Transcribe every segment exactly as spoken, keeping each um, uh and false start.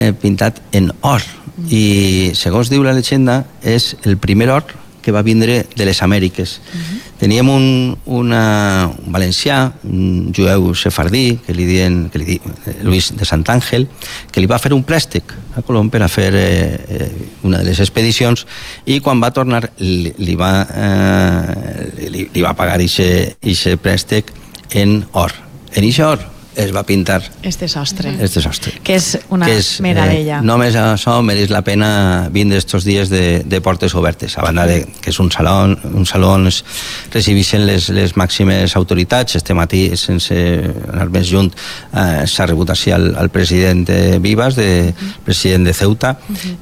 pintat en or, i segons diu la llegenda és el primer or que va vindre de les Amèriques. Uh-huh. Teníem un, una, un valencià, un jueu sefardí, que li diuen, que li diuen Luis de Sant Àngel, que li va fer un préstec a Colom per a fer eh, una de les expedicions, i quan va tornar li, li, va, eh, li, li va pagar aquest préstec en or. En aquest or es va pintar este sostre, este sostre. que és una que és, meravella. Eh, només això mereix la pena vindre estos dies de, de portes obertes, a banda de que és un saló, un saló on es recibeixen les, les màximes autoritats. Este matí, sense anar més junt, eh, s'ha rebut així al, al president de Vivas, de, uh-huh. president de Ceuta, uh-huh.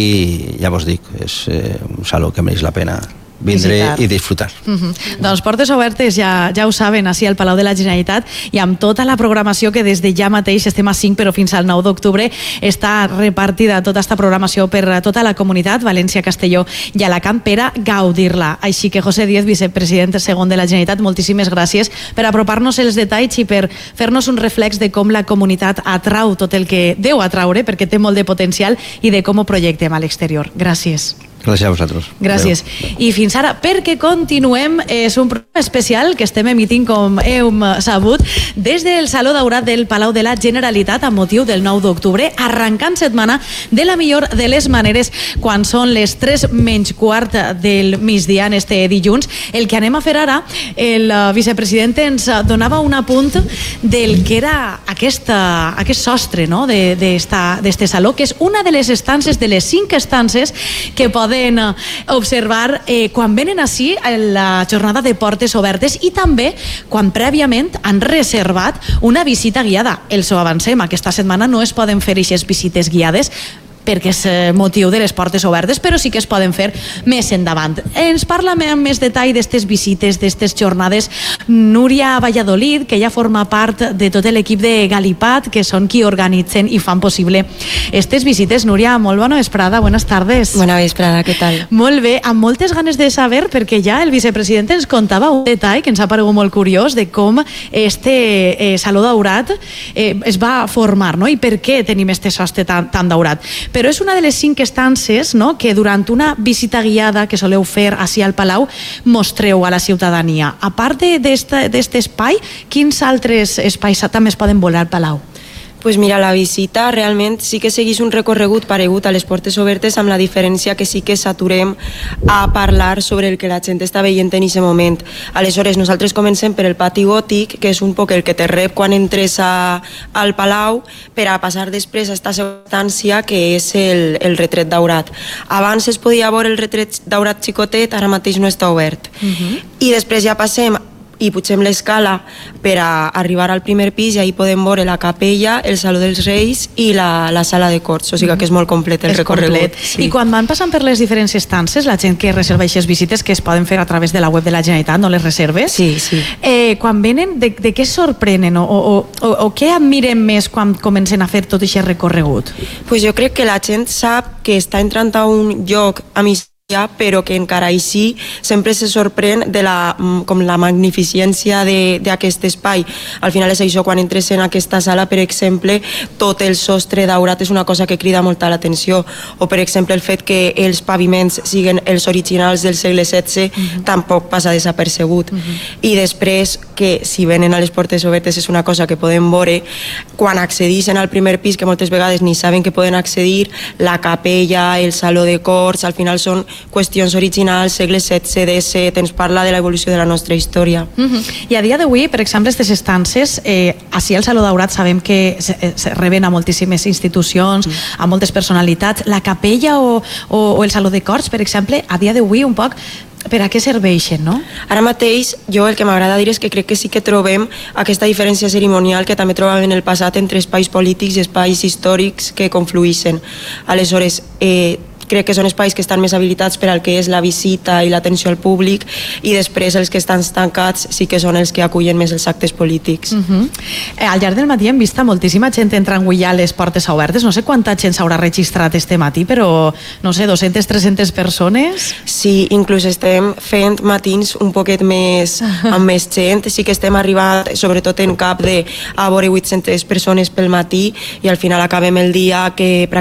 i ja vos dic, és eh, un saló que mereix la pena vindre visitar i disfrutar. Uh-huh. Doncs portes obertes, ja, ja ho saben, així al Palau de la Generalitat, i amb tota la programació que des de ja mateix estem a cinc, però fins al nou d'octubre està repartida tota aquesta programació per tota la comunitat, València, Castelló i Alacant, per a gaudir-la. Així que José Díez, vicepresident segon de la Generalitat, moltíssimes gràcies per apropar-nos els detalls i per fer-nos un reflex de com la comunitat atrau tot el que deu atraure, perquè té molt de potencial, i de com ho projectem a l'exterior. Gràcies. Gràcies a vosaltres. Gràcies. I fins ara, perquè continuem, és un programa especial que estem emitint, com hem sabut, des del Saló Daurat del Palau de la Generalitat amb motiu del nou d'octubre, arrencant setmana de la millor de les maneres, quan són les tres menys quart del migdia en este dilluns. El que anem a fer ara, el vicepresident ens donava un apunt del que era aquesta, aquest sostre, no?, d'este saló, que és una de les estances, de les cinc estances que poden observar eh, quan venen així a la jornada de portes obertes, i també quan prèviament han reservat una visita guiada. Els ho avancem, aquesta setmana no es poden fer aquestes visites guiades perquè és motiu de les portes obertes, però sí que es poden fer més endavant. Ens parla amb més detall d'aquestes visites, d'aquestes jornades, Núria Valladolid, que ja forma part de tot l'equip de Galipat, que són qui organitzen i fan possible aquestes visites. Núria, molt bona vesprada, buenas tardes. Bona vesprada, què tal? Molt bé, amb moltes ganes de saber, perquè ja el vicepresident ens contava un detall que ens ha paregut molt curiós de com este eh, Saló Daurat eh, es va formar, no?, i per què tenim este sostre tan, tan daurat. Però és una de les cinc estances, no?, que durant una visita guiada que soleu fer així al Palau mostreu a la ciutadania. A part d'aquest espai, quins altres espais també es poden volar al Palau? Pues mira, la visita realment sí que seguís un recorregut paregut a les portes obertes, amb la diferència que sí que s'aturem a parlar sobre el que la gent està veient en aquest moment. Aleshores, nosaltres comencem per el pati gòtic, que és un poc el que te rep quan entres a, al Palau, per a passar després a esta substància que és el, el retret daurat. Abans es podia veure el retret daurat xicotet, ara mateix no està obert. Uh-huh. I després ja passem i pugem l'escala per a arribar al primer pis, i ahí podem veure la capella, el Saló dels Reis i la, la sala de corts, o sigui que és molt complet el és recorregut. Complet. Sí. I quan van passant per les diferents estances, la gent que reserva aquestes visites, que es poden fer a través de la web de la Generalitat, no les reserves? Sí, sí. Eh, quan venen, de, de què es sorprenen o, o, o, o què admiren més quan comencen a fer tot aquest recorregut? Pues jo crec que la gent sap que està entrant a un lloc amistat, però que encara així sempre se sorprèn de la, com la magnificència d'aquest espai. Al final és això, quan entres en aquesta sala, per exemple, tot el sostre daurat és una cosa que crida molta l'atenció, o per exemple el fet que els paviments siguin els originals del segle setze, uh-huh. tampoc passa desapercebut. Uh-huh. I després, que si venen a les portes obertes és una cosa que podem veure quan accedixen al primer pis, que moltes vegades ni saben que poden accedir, la capella, el saló de corts, al final són qüestions originals, segle setze, disset, ens parla de l'evolució de la nostra història. Uh-huh. I a dia d'avui, per exemple, aquestes estances, eh, així al Saló Daurat sabem que se, se reben a moltíssimes institucions, uh-huh. a moltes personalitats. La capella o, o, o el Saló de Corts, per exemple, a dia d'avui un poc per a què serveixen, no? Ara mateix, jo el que m'agrada dir és que crec que sí que trobem aquesta diferència cerimonial que també trobàvem en el passat entre espais polítics i espais històrics que confluïxen. Aleshores, eh, crec que són espais que estan més habilitats per al que és la visita i l'atenció al públic, i després els que estan tancats sí que són els que acullen més els actes polítics. Uh-huh. eh, al llarg del matí hem vist moltíssima gent entrangullar les portes obertes. No sé quanta gent s'haurà registrat este matí, però no sé, dues-centes, tres-centes persones? Sí, inclús estem fent matins un poquet més amb més gent. Sí que estem arribant, sobretot en cap de a vora vuit-centes persones pel matí, i al final acabem el dia que pràcticament